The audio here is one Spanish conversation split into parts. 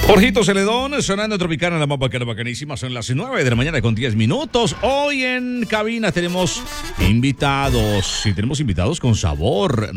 Jorgito Celedón, sonando Tropicana, la más bacana, bacanísima. Son las 9 de la mañana con 10 minutos. Hoy en cabina tenemos invitados. Y tenemos invitados con sabor.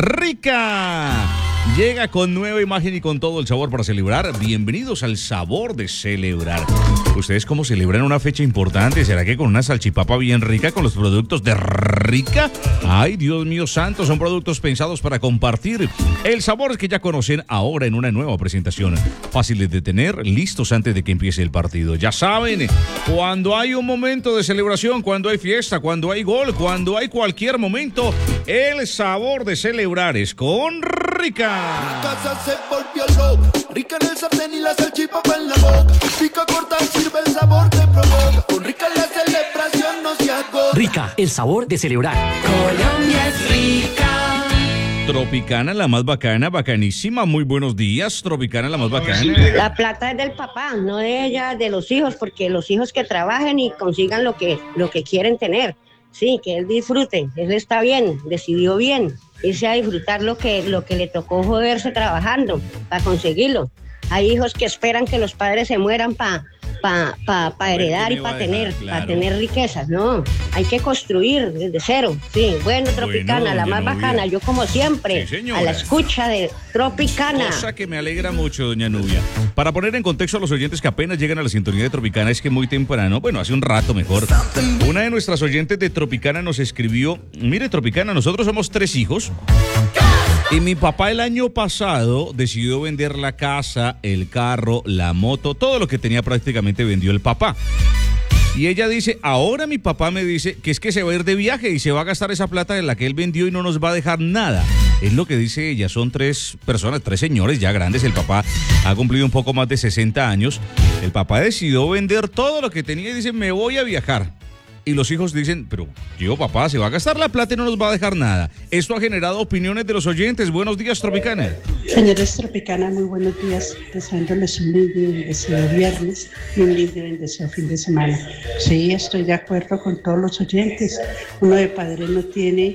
Rica llega con nueva imagen y con todo el sabor para celebrar. Bienvenidos al sabor de celebrar. ¿Ustedes cómo celebran una fecha importante? ¿Será que con una salchipapa bien rica con los productos de Rica? Ay, Dios mío santo, son productos pensados para compartir. El sabor que ya conocen ahora en una nueva presentación. Fáciles de tener, listos antes de que empiece el partido. Ya saben, cuando hay un momento de celebración, cuando hay fiesta, cuando hay gol, cuando hay cualquier momento, el sabor de celebrar es con Rica. La casa se volvió loca, Rica en el sartén y la salchipapa en la boca. Pica, corta, sirve, el sabor te provoca. Con Rica la celebración no se agota. Rica, el sabor de celebrar. Colombia es rica. Tropicana, la más bacana, bacanísima. Muy buenos días, Tropicana, la más bacana. La plata es del papá, no de ella, de los hijos, porque los hijos que trabajen y consigan lo que quieren tener. Sí, que él disfrute, él está bien, decidió bien, irse a disfrutar lo que le tocó joderse trabajando para conseguirlo. Hay hijos que esperan que los padres se mueran para heredar y para tener riquezas. No, hay que construir desde cero. Sí, bueno, Tropicana, bueno, la más Nubia. bacana. Yo como siempre, Sí, señora. a la escucha de Tropicana. Cosa que me alegra mucho, doña Nubia. Para poner en contexto a los oyentes que apenas llegan a la sintonía de Tropicana, es que muy temprano, bueno, hace un rato mejor, una de nuestras oyentes de Tropicana nos escribió: mire, Tropicana, nosotros somos 3 hijos y mi papá el año pasado decidió vender la casa, el carro, la moto, todo lo que tenía prácticamente vendió el papá. Y ella dice, ahora mi papá me dice que es que se va a ir de viaje y se va a gastar esa plata de la que él vendió y no nos va a dejar nada. Es lo que dice ella, son 3 personas, 3 señores ya grandes. El papá ha cumplido un poco más de 60 años. El papá decidió vender todo lo que tenía y dice, me voy a viajar. Y los hijos dicen, pero yo, papá, se va a gastar la plata y no nos va a dejar nada. Esto ha generado opiniones de los oyentes. Buenos días, Tropicana. Señores Tropicana, muy buenos días. Deseándoles un lindo y bendecido viernes y un lindo y bendecido fin de semana. Sí, estoy de acuerdo con todos los oyentes. Uno de padre no tiene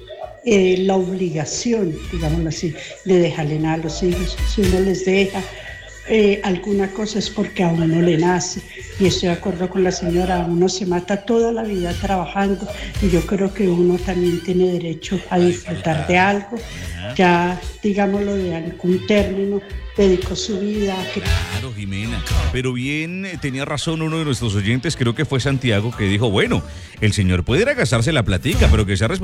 la obligación, digámoslo así, de dejarle nada a los hijos. Si uno les deja alguna cosa es porque a uno le nace, y estoy de acuerdo con la señora, uno se mata toda la vida trabajando y yo creo que uno también tiene derecho a disfrutar de algo, ya digámoslo de algún término, dedicó su vida a que... Claro, Jimena, pero bien tenía razón uno de nuestros oyentes, creo que fue Santiago, que dijo, bueno, el señor puede ir a gastarse la platica, pero que sea responsable